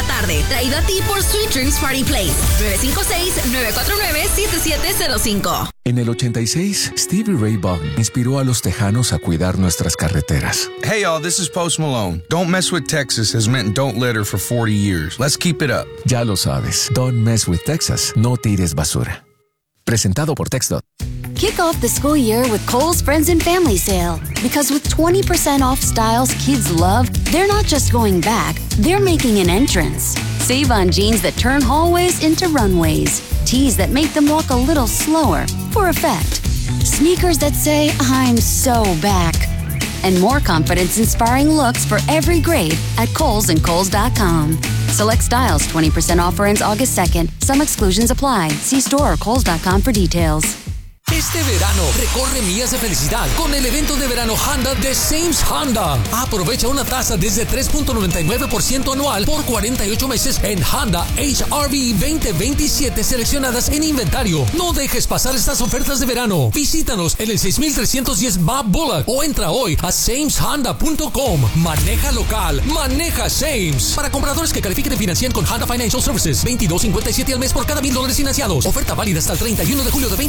tarde. Traído a ti por Sweet Dreams Party Place. 956-949-7705. En el 86, Stevie Ray Vaughan inspiró a los tejanos a cuidar nuestras carreteras. Hey y'all, this is Post Malone. Don't mess with Texas has meant don't litter for 40 years. Let's keep it up. Ya lo sabes, Don't Mess with Texas, no tires basura. Presentado por TxDOT. Kick off the school year with Kohl's Friends and Family Sale. Because with 20% off styles kids love, they're not just going back, they're making an entrance. Save on jeans that turn hallways into runways. Tees that make them walk a little slower, for effect. Sneakers that say, I'm so back. And more confidence-inspiring looks for every grade at Kohl's and Kohl's.com. Select styles 20% offer ends August 2nd. Some exclusions apply. See store or Kohl's.com for details. Este verano, recorre millas de felicidad con el evento de verano Honda de Sames Honda. Aprovecha una tasa desde 3.99% anual por 48 meses en Honda HR-V 2027 seleccionadas en inventario. No dejes pasar estas ofertas de verano. Visítanos en el 6310 Bob Bullock o entra hoy a sameshonda.com. Maneja local, maneja Sames. Para compradores que califiquen y financien con Honda Financial Services, $22.57 al mes por cada $1,000 financiados. Oferta válida hasta el 31 de julio de